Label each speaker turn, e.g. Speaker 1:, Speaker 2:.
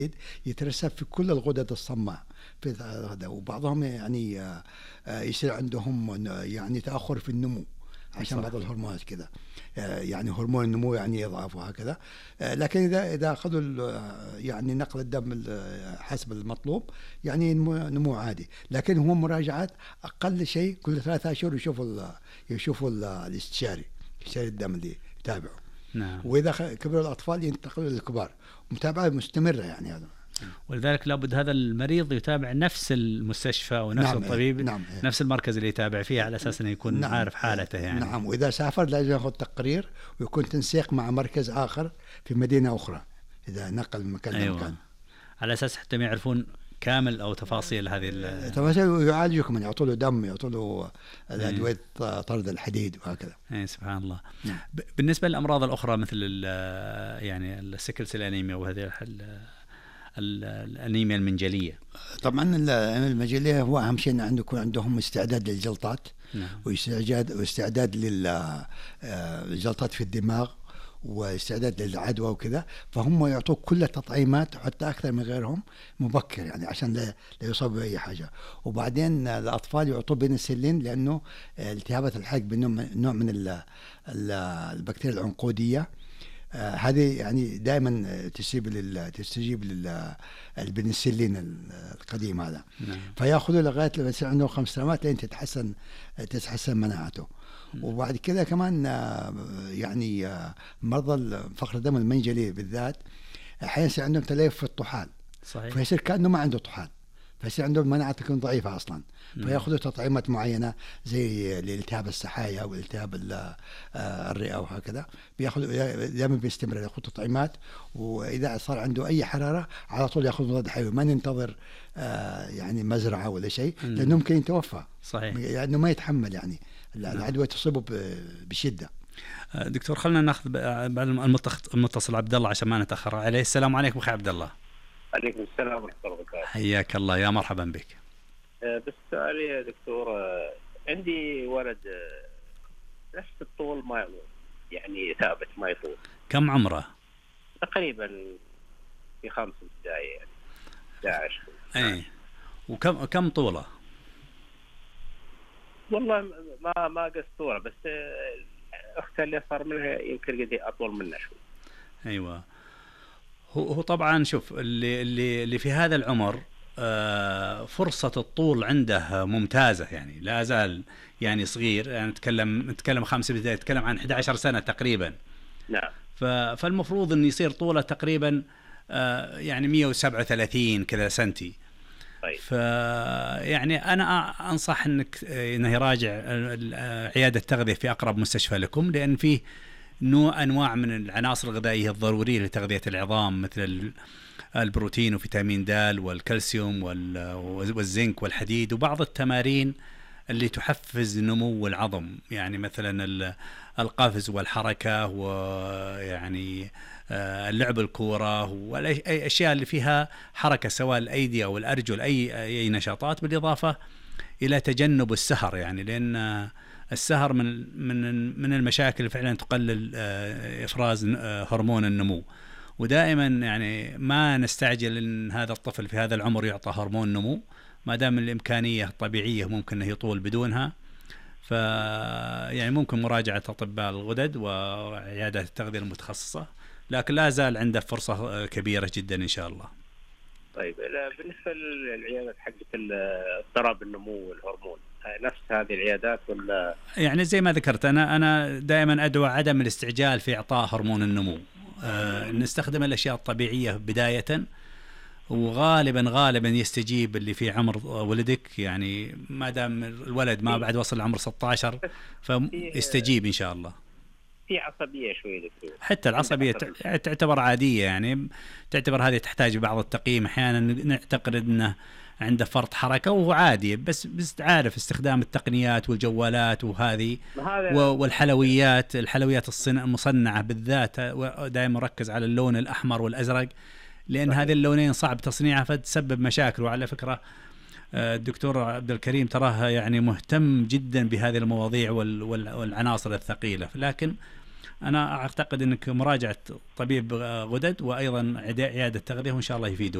Speaker 1: يترسب في كل الغدد الصماء في هذا، وبعضهم يعني يصير عندهم يعني تأخر في النمو عشان بعض الهرمونات كده، يعني هرمون النمو يعني يضعف وهكذا. لكن إذا أخذوا يعني نقل الدم حسب المطلوب يعني نمو عادي. لكن هو مراجعات أقل شيء كل 3 أشهر يشوفوا الاستشاري الدم اللي يتابعه.
Speaker 2: نعم.
Speaker 1: وإذا كبروا الأطفال ينتقلوا للكبار، متابعة مستمرة يعني هذا.
Speaker 2: ولذلك لابد هذا المريض يتابع نفس المستشفى ونفس
Speaker 1: نعم
Speaker 2: الطبيب،
Speaker 1: نعم
Speaker 2: نفس المركز اللي يتابع فيه، على أساس أنه يكون
Speaker 1: نعم
Speaker 2: عارف حالته يعني.
Speaker 1: نعم. وإذا سافر لازم يأخذ تقرير ويكون تنسيق مع مركز آخر في مدينة أخرى إذا نقل من مكان لمكان،
Speaker 2: على أساس حتى ما يعرفون كامل أو تفاصيل هذه
Speaker 1: تفاصيل، يعالجوا كمان، يعطوا له دم، يعطوا له الأدوية طرد الحديد وهكذا.
Speaker 2: سبحان الله.
Speaker 1: نعم.
Speaker 2: بالنسبة للأمراض الأخرى مثل يعني السيكل سيل أنيميا وهذه الأنيميا المنجلية،
Speaker 1: طبعا المنجلية هو أهم شيء أن يكون عندهم استعداد للجلطات.
Speaker 2: نعم.
Speaker 1: واستعداد للجلطات في الدماغ، واستعداد للعدوى وكذا، فهم يعطوك كل التطعيمات حتى أكثر من غيرهم مبكر يعني عشان لا يصاب بأي حاجة. وبعدين الأطفال يعطوا بنسلين لأنه التهابات الحلق بنوع من البكتيريا العنقودية، هذه يعني دائما تستجيب للبنسلين القديم هذا.
Speaker 2: نعم.
Speaker 1: فياخذوا لغايه لما يصير عنده 5 سنوات لين تتحسن مناعته. وبعد كده كمان يعني مرضى فقر الدم المنجلي بالذات احيانا يصير عندهم تليف في الطحال.
Speaker 2: صحيح.
Speaker 1: فيصير كانه ما عنده طحال، فيصير عندهم مناعة تكون ضعيفة أصلا، فيأخذوا تطعيمات معينة زي الالتهاب السحايا والالتهاب الرئة وهكذا، بيأخذوا دائما باستمرار يأخذوا تطعيمات. وإذا صار عنده أي حرارة على طول يأخذ مضاد حيوي، ما ننتظر يعني مزرعة ولا شيء، لأنه ممكن يتوفى.
Speaker 2: صحيح.
Speaker 1: لأنه ما يتحمل يعني العدوى تصيبه بشدة.
Speaker 2: دكتور خلنا ناخذ بعد المتصل عبد الله عشان ما نتأخر عليه. السلام عليكم أخي عبد الله.
Speaker 3: عليكم السلام ورحمة الله وبركاته.
Speaker 2: حياك الله، يا مرحبا بك.
Speaker 3: بس سؤالي يا دكتور، عندي ولد نفس الطول ما يعني ثابت ما يطول.
Speaker 2: كم عمره؟
Speaker 3: تقريبا في 5 ابتدائي يعني 11.
Speaker 2: اي. وكم طوله؟
Speaker 3: والله ما قص طوله، بس اختي اللي صار منها يمكن قد اطول منه شوي.
Speaker 2: ايوه. هو طبعا شوف اللي في هذا العمر فرصة الطول عنده ممتازة يعني، لا زال يعني صغير، يعني نتكلم 5 بداية، نتكلم عن 11 سنة تقريبا.
Speaker 3: نعم.
Speaker 2: فالمفروض أن يصير طوله تقريبا يعني 137 كذا سنتي.
Speaker 3: طيب.
Speaker 2: يعني أنا أنصح إنه يراجع عيادة تغذية في أقرب مستشفى لكم، لأن فيه أنواع من العناصر الغذائية الضرورية لتغذية العظام، مثل البروتين وفيتامين د والكالسيوم والزنك والحديد، وبعض التمارين اللي تحفز نمو العظم، يعني مثلا القفز والحركة، ويعني اللعب الكورة، والأشياء اللي فيها حركة سواء الأيدي أو الأرجل، أي نشاطات، بالإضافة إلى تجنب السهر، يعني لأن السهر من المشاكل فعلا تقلل إفراز هرمون النمو. ودائما يعني ما نستعجل ان هذا الطفل في هذا العمر يعطى هرمون نمو، ما دام الامكانيه الطبيعيه ممكن انه يطول بدونها. يعني ممكن مراجعه اطباء الغدد وعيادات التغذيه المتخصصه، لكن لا زال عنده فرصه كبيره جدا ان شاء الله.
Speaker 3: طيب بالنسبه للعيادات حقت اضطراب النمو والهرمون، نفس هذه العيادات ولا؟
Speaker 2: يعني زي ما ذكرت انا دائما ادعو عدم الاستعجال في اعطاء هرمون النمو. نستخدم الأشياء الطبيعية بداية، وغالبا يستجيب اللي في عمر ولدك، يعني ما دام الولد ما بعد وصل لعمر 16 فيستجيب إن شاء الله.
Speaker 3: في عصبية شوية دكتور،
Speaker 2: حتى العصبية تعتبر عادية، يعني تعتبر هذه تحتاج بعض التقييم، أحيانا نعتقد أنه عنده فرط حركة وهو عادي، بس عارف استخدام التقنيات والجوالات وهذه والحلويات المصنعة بالذات، دائما مركز على اللون الأحمر والأزرق، لأن هذه اللونين صعب تصنيعها فتسبب مشاكل. وعلى فكرة الدكتور عبد الكريم تراه يعني مهتم جدا بهذه المواضيع والعناصر الثقيلة، لكن انا اعتقد انك مراجعه طبيب غدد وايضا عياده تغذيه وان شاء الله يفيدون.